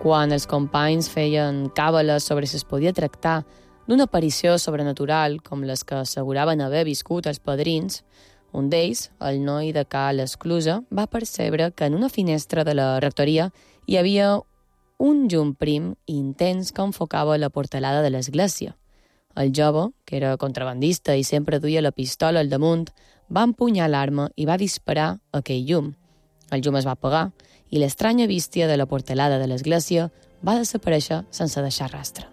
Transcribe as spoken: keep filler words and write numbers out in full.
Quan els companys feien càbales sobre si es podia tractar d'una aparició sobrenatural com les que asseguraven haver viscut els padrins, un d'ells, el noi de Ca l'Esclusa, va percebre que en una finestra de la rectoria hi havia un llum prim i intens que enfocava la portalada de l'església. El jove, que era contrabandista i sempre duia la pistola al damunt, va empunyar l'arma i va disparar aquell llum. El llum es va apagar i l'estranya bístia de la portalada de l'església va desaparèixer sense deixar rastre.